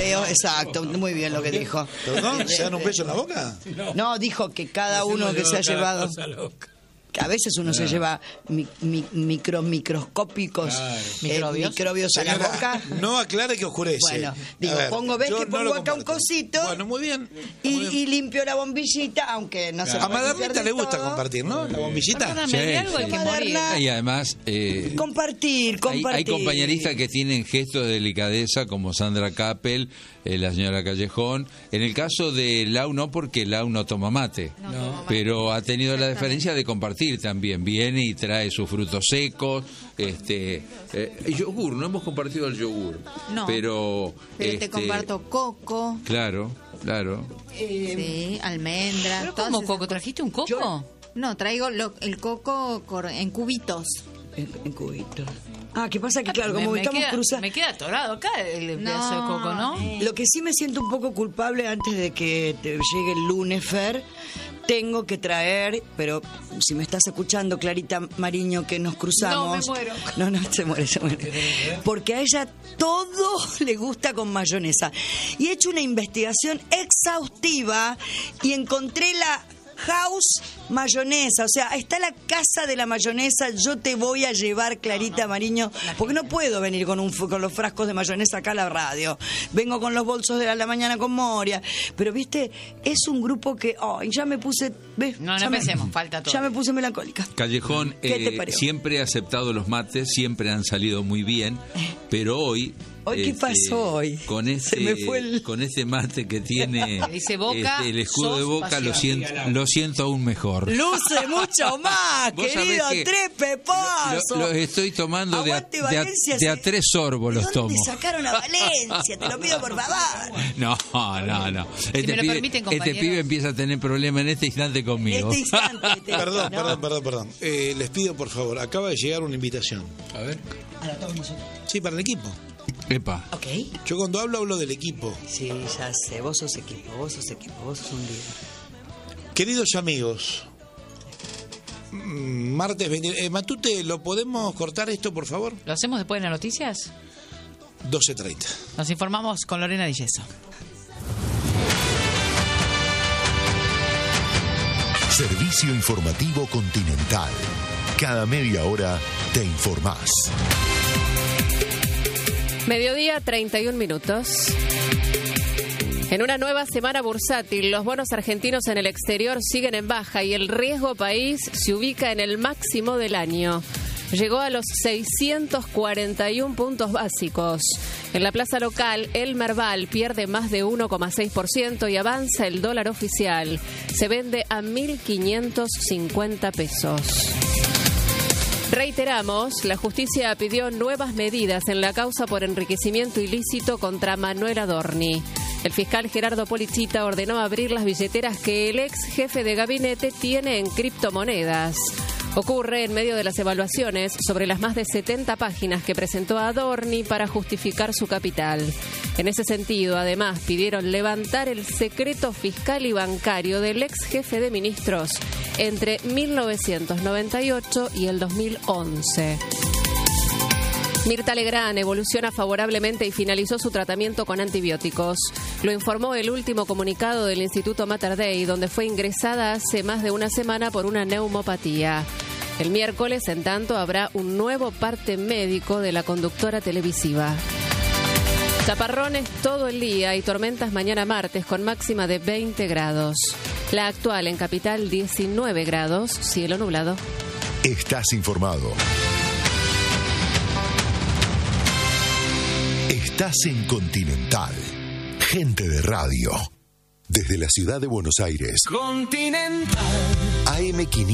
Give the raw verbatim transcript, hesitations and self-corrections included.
feo, exacto, muy bien lo que dijo. ¿Perdón? ¿Se dan un beso en la boca? No, dijo que cada uno que se ha llevado... Que a veces uno claro. se lleva mi, mi, micro, microscópicos claro. eh, microbios, microbios a la boca. No aclare que oscurece. Bueno, digo, ver, pongo, ves que pongo no acá un cosito. Bueno, muy bien. Y, muy bien. y limpio la bombillita, aunque no claro. se puede. A Madernita le gusta todo. compartir, ¿no? La bombillita. Perdóname, sí, algo sí. hay que morir. Y además... Eh, compartir, compartir. Hay, hay compañeristas que tienen gestos de delicadeza, como Sandra Kappel, eh, la señora Callejón. En el caso de Lau, no, porque Lau no toma mate. No, no. Pero ha tenido la deferencia de compartir también. Viene y trae sus frutos secos, este, eh, el yogur, no hemos compartido el yogur. No, pero... pero este, te comparto coco. Claro, claro. Eh, sí, almendra. ¿Pero cómo coco? ¿Trajiste un coco? Yo, no, traigo lo, el coco en cubitos. En, en cubitos. Ah, ¿qué pasa? Que claro, como me, estamos queda, cruzando... Me queda atorado acá el no, pedazo de coco, ¿no? Eh. Lo que sí me siento un poco culpable antes de que te llegue el lunes, Fer, tengo que traer, pero si me estás escuchando, Clarita Mariño, que nos cruzamos... No, me muero. No, no, se muere, se muere. Porque a ella todo le gusta con mayonesa. Y he hecho una investigación exhaustiva y encontré la... House mayonesa, o sea, está la casa de la mayonesa. Yo te voy a llevar, Clarita Mariño, porque no puedo venir con un con los frascos de mayonesa acá a la radio. Vengo con los bolsos de la, la mañana con Moria, pero viste, es un grupo que, oh, ya me puse, ¿ves? No, no empecemos, me, falta todo. Ya me puse melancólica. Callejón eh, siempre ha aceptado los mates, siempre han salido muy bien, pero hoy ¿Hoy qué pasó este, hoy? Con este, Se me fue el... con este mate que tiene dice Boca, este, el escudo de Boca, lo siento, lo siento aún mejor. Luce mucho más, querido Trepe Pozo. Los lo estoy tomando de a, de, a, de a tres sorbos los tomo. ¿Dónde sacaron a Valencia? Te lo pido por favor. No, no, no. Este, si me lo pibe, permiten, este pibe empieza a tener problemas en este instante conmigo. En este instante. Te perdón, ¿no? perdón, perdón, perdón. Eh, les pido por favor, acaba de llegar una invitación. A ver. ¿A todos nosotros? Sí, para el equipo. Epa. Ok. Yo cuando hablo, hablo del equipo. Sí, ya sé. Vos sos equipo, vos sos equipo, vos sos un líder. Queridos amigos, martes veinte... Eh, Matute, ¿lo podemos cortar esto, por favor? ¿Lo hacemos después de las noticias? doce treinta. Nos informamos con Lorena Di Yeso. Servicio Informativo Continental. Cada media hora te informás. Mediodía, treinta y un minutos. En una nueva semana bursátil, los bonos argentinos en el exterior siguen en baja y el riesgo país se ubica en el máximo del año. Llegó a los seiscientos cuarenta y uno puntos básicos. En la plaza local, el Merval pierde más de uno coma seis por ciento y avanza el dólar oficial. Se vende a mil quinientos cincuenta pesos. Reiteramos, la justicia pidió nuevas medidas en la causa por enriquecimiento ilícito contra Manuel Adorni. El fiscal Gerardo Policita ordenó abrir las billeteras que el ex jefe de gabinete tiene en criptomonedas. Ocurre en medio de las evaluaciones sobre las más de setenta páginas que presentó Adorni para justificar su capital. En ese sentido, además, pidieron levantar el secreto fiscal y bancario del ex jefe de ministros entre mil novecientos noventa y ocho y el dos mil once. Mirta Legrand evoluciona favorablemente y finalizó su tratamiento con antibióticos. Lo informó el último comunicado del Instituto Mater Dei, donde fue ingresada hace más de una semana por una neumopatía. El miércoles, en tanto, habrá un nuevo parte médico de la conductora televisiva. Chaparrones todo el día y tormentas mañana martes con máxima de veinte grados. La actual en Capital diecinueve grados, cielo nublado. Estás informado. Estás en Continental. Gente de radio. Desde la ciudad de Buenos Aires. Continental. A M quinientos.